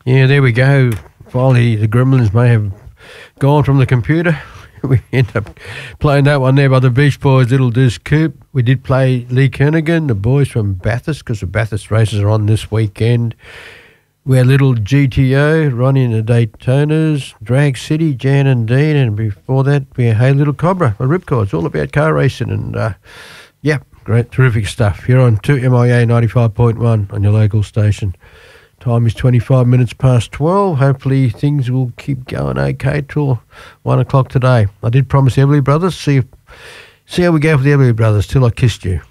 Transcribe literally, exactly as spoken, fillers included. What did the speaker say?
Yeah, there we go. Finally, the Gremlins may have gone from the computer. We ended up playing that one there by the Beach Boys, Little Deuce Coupe. We did play Lee Kernaghan, the boys from Bathurst, because the Bathurst races are on this weekend. We had Little G T O, Ronnie and the Daytonas, Drag City, Jan and Dean, and before that we had Hey Little Cobra, a Ripcord. It's all about car racing, and uh, yeah, great, terrific stuff. Here on two M I A ninety-five point one on your local station. Time is twenty-five minutes past twelve. Hopefully things will keep going okay till one o'clock today. I did promise the Everly Brothers, see if, see how we go for the Everly Brothers till I kissed you.